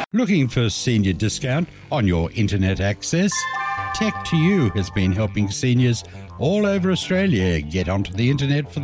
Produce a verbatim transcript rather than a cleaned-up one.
Looking for senior discount on your internet access? Tech to You has been helping seniors all over Australia get onto the internet for